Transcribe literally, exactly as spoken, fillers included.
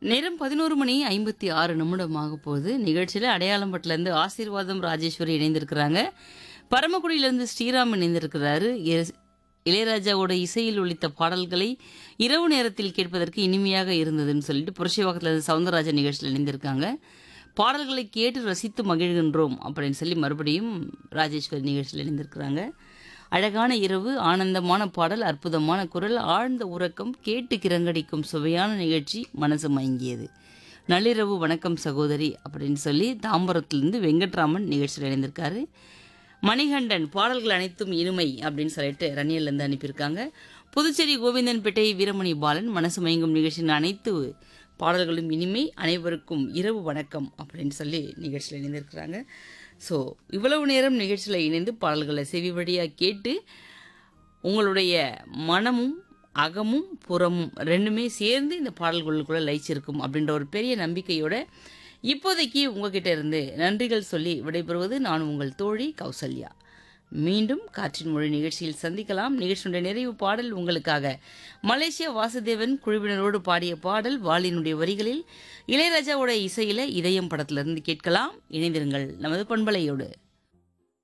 நேரம் பதினொரு மணி ஐம்பத்தி ஆறு நிமிடம் ஆக போகுது. நிகழ்ச்சியில் அடையாளம்பட்டிலேருந்து ஆசீர்வாதம் ராஜேஸ்வரி இணைந்திருக்கிறாங்க. பரமக்குடியிலேருந்து ஸ்ரீராம் இணைந்திருக்கிறாரு. எஸ்- இளையராஜாவோட இசையில் ஒலித்த பாடல்களை இரவு நேரத்தில் கேட்பதற்கு இனிமையாக இருந்ததுன்னு சொல்லிட்டு புரட்சிவாக்கத்திலிருந்து சவுந்தரராஜன் நிகழ்ச்சியில் இணைந்திருக்காங்க. பாடல்களை கேட்டு ரசித்து மகிழ்கின்றோம் அப்படின்னு சொல்லி மறுபடியும் ராஜேஸ்வரி நிகழ்ச்சியில் இணைந்திருக்கிறாங்க. அழகான இரவு, ஆனந்தமான பாடல், அற்புதமான குரல், ஆழ்ந்த உறக்கம், கேட்டு கிறங்கடிக்கும் சுவையான நிகழ்ச்சி, மனசு மயங்கியது. நள்ளிரவு வணக்கம் சகோதரி அப்படின்னு சொல்லி தாம்பரத்திலிருந்து வெங்கட்ராமன் நிகழ்ச்சியில் இணைந்திருக்காரு. மணிகண்டன் பாடல்கள் அனைத்தும் இனிமை அப்படின்னு சொல்லிட்டு ரணியல்லேருந்து அனுப்பியிருக்காங்க. புதுச்சேரி கோவிந்தன்பேட்டை வீரமணி பாலன் மனசு மயங்கும் நிகழ்ச்சியின் அனைத்து பாடல்களும் இனிமை, அனைவருக்கும் இரவு வணக்கம் அப்படின்னு சொல்லி நிகழ்ச்சியில் இணைந்திருக்கிறாங்க. ஸோ இவ்வளவு நேரம் நிகழ்ச்சியில் இணைந்து பாடல்களை செவி வழியாக கேட்டு உங்களுடைய மனமும் அகமும் புறமும் ரெண்டுமே சேர்ந்து இந்த பாடல்களுக்குள்ளே லயிச்சிருக்கும் அப்படின்ற ஒரு பெரிய நம்பிக்கையோட இப்போதைக்கு உங்ககிட்ட இருந்து நன்றிகள் சொல்லி விடைபெறுவது நான் உங்கள் தோழி கௌசல்யா. மீண்டும் காற்றின் மொழி நிகழ்ச்சியில் சந்திக்கலாம். நிகழ்ச்சியுடைய நிறைவு பாடல் உங்களுக்காக மலேசியா வாசுதேவன் குழுவினரோடு பாடிய பாடல் வாலினுடைய வரிகளில் இளையராஜாவோட இசையில இதயம் படத்திலிருந்து கேட்கலாம். இணைந்திருங்கள் நமது பண்பலையோடு.